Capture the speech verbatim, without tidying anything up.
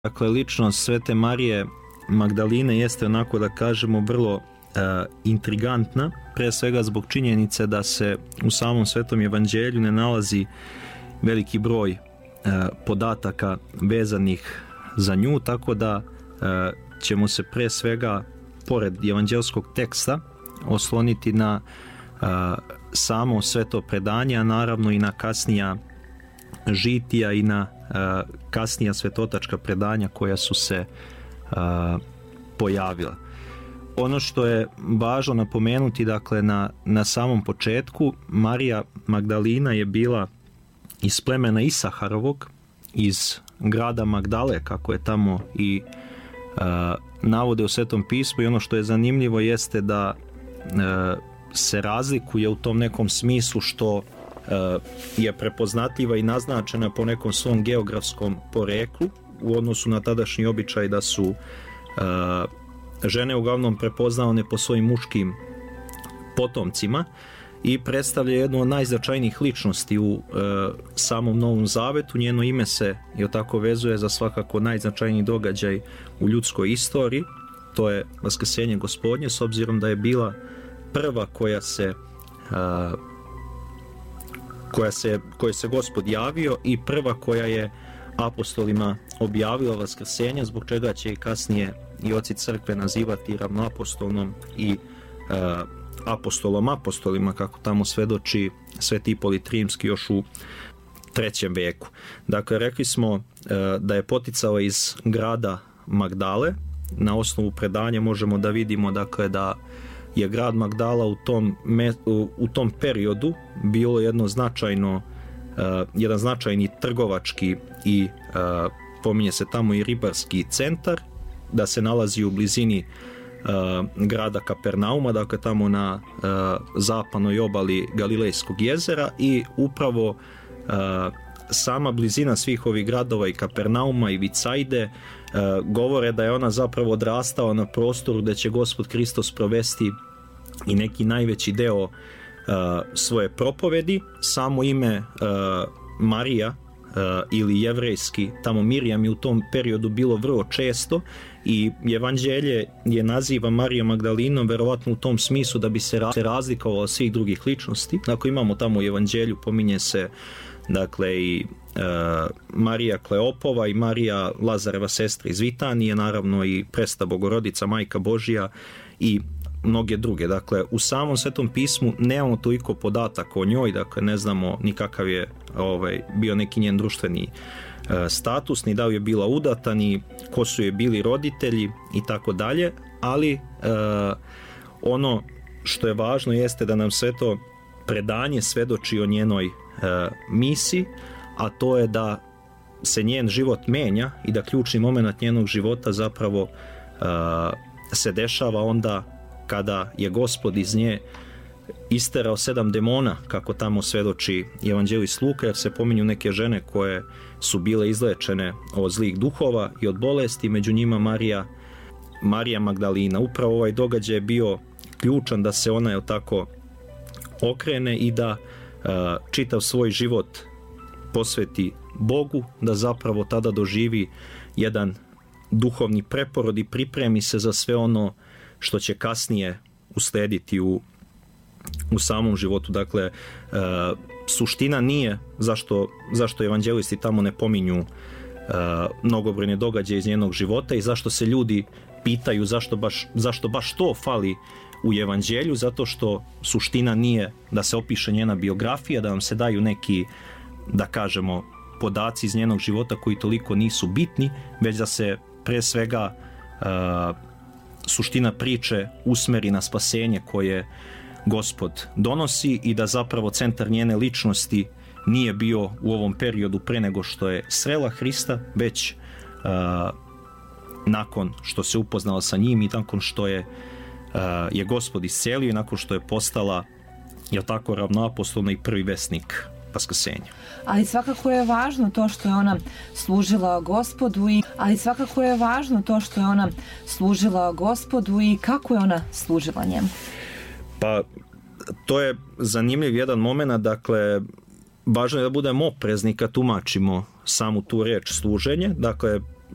Dakle, ličnost Svete Marije Magdaline jeste onako da kažemo vrlo uh, intrigantna, pre svega zbog činjenice da se u samom Svetom Evanđelju ne nalazi veliki broj uh, podataka vezanih za nju, tako da uh, ćemo se pre svega, pored evanđelskog teksta, osloniti na uh, samo sveto predanje, a naravno i na kasnija žitija i na uh, kasnija svetotačka predanja koja su se uh, pojavila. Ono što je važno napomenuti, dakle, na, na samom početku, Marija Magdalina je bila iz plemena Isaharovog, iz grada Magdale, kako je tamo i uh, navode u Svetom pismu, i ono što je zanimljivo jeste da uh, se razlikuje u tom nekom smislu što je prepoznatljiva i naznačena po nekom svom geografskom poreklu u odnosu na tadašnji običaj da su uh, žene uglavnom prepoznavane po svojim muškim potomcima i predstavlja jednu od najznačajnijih ličnosti u uh, samom Novom Zavetu. Njeno ime se i tako vezuje za svakako najznačajniji događaj u ljudskoj istoriji, to je Vaskrsenje Gospodnje, s obzirom da je bila prva koja se uh, koja se, koje se Gospod javio i prva koja je apostolima objavila vaskrsenje, zbog čega će i kasnije i oci crkve nazivati ravnoapostolnom i uh, apostolom apostolima, kako tamo svedoči Sveti Ipolit Rimski još u trećem veku. Dakle, rekli smo uh, da je poticao iz grada Magdale. Na osnovu predanja možemo da vidimo, dakle, da je grad Magdala u tom, u tom periodu bilo jedno značajno, uh, jedan značajni trgovački i uh, pominje se tamo i ribarski centar, da se nalazi u blizini uh, grada Kapernauma, dakle tamo na uh, zapadnoj obali Galilejskog jezera, i upravo uh, sama blizina svih ovih gradova i Kapernauma i Vicajde uh, govore da je ona zapravo odrastala na prostoru gde će Gospod Hristos provesti i neki najveći deo uh, svoje propovedi. Samo ime uh, Marija uh, ili jevrejski tamo Mirjam je u tom periodu bilo vrlo često i evanđelje je naziva Marija Magdalinom verovatno u tom smislu da bi se razlikovalo od svih drugih ličnosti. Dakle, imamo tamo u evanđelju, pominje se dakle i uh, Marija Kleopova i Marija Lazareva sestra iz Vitanije, naravno i Presta Bogorodica, Majka Božija i mnoge druge. Dakle, u samom Svetom pismu nemamo toliko podataka o njoj, dakle ne znamo ni kakav je ovaj, bio neki njen društveni uh, status, ni da li je bila udata, ni ko su je bili roditelji i tako dalje, ali uh, ono što je važno jeste da nam sve to predanje svedoči o njenoj uh, misiji, a to je da se njen život menja i da ključni moment njenog života zapravo uh, se dešava onda kada je Gospod iz nje isterao sedam demona, kako tamo svedoči evanđelist Luka, jer se pominju neke žene koje su bile izlečene od zlih duhova i od bolesti, među njima Marija, Marija Magdalina. Upravo ovaj događaj je bio ključan da se ona je tako okrene i da uh, čitav svoj život posveti Bogu, da zapravo tada doživi jedan duhovni preporod i pripremi se za sve ono što će kasnije uslediti u, u samom životu. Dakle, e, suština nije zašto, zašto evanđelisti tamo ne pominju e, mnogobrojne događaje iz njenog života i zašto se ljudi pitaju zašto baš, zašto baš to fali u evanđelju, zato što suština nije da se opiše njena biografija, da nam se daju neki, da kažemo, podaci iz njenog života koji toliko nisu bitni, već da se pre svega e, suština priče usmeri na spasenje koje Gospod donosi i da zapravo centar njene ličnosti nije bio u ovom periodu pre nego što je srela Hrista, već uh, nakon što se upoznala sa njim i nakon što je, uh, je Gospod iscelio i nakon što je postala, je tako, ravnoapostolna i prvi vesnik vaskrsenja. Ali svakako je važno to što je ona služila Gospodu i ali svakako je važno to što je ona služila Gospodu i kako je ona služila njemu. Pa to je zanimljiv jedan moment, dakle važno je da budemo oprezni kad tumačimo samu tu reč služenje. Dakle,